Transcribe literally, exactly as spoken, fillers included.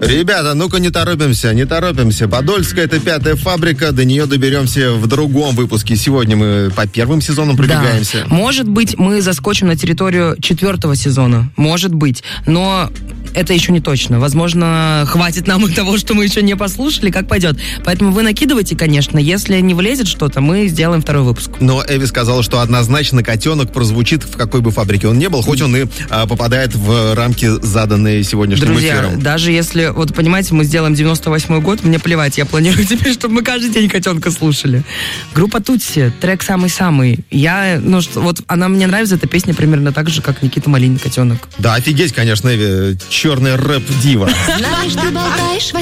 Ребята, ну-ка не торопимся, не торопимся. Подольская — это пятая фабрика, до нее доберемся в другом выпуске. Сегодня мы по первым сезонам пробегаемся. Да. Может быть, мы заскочим на территорию четвертого сезона. Может быть. Но это еще не точно. Возможно, хватит нам и того, что мы еще не послушали, как пойдет. Поэтому вы накидывайте, конечно. Если не влезет что-то, мы сделаем второй выпуск. Но Эви сказала, что однозначно котенок прозвучит в какой бы фабрике он ни был, хоть он и а, попадает в рамки, заданные сегодняшним Друзья, эфиром. даже если, вот понимаете, мы сделаем девяносто восьмой год, мне плевать, я планирую теперь, чтобы мы каждый день котенка слушали. Группа Тутси, трек самый-самый. Я, ну, что, вот она мне нравится, эта песня примерно так же, как Никита Малинин, котенок. Да, офигеть, конечно, Эви, черный рэп-дива. Знаешь, ты болтаешь во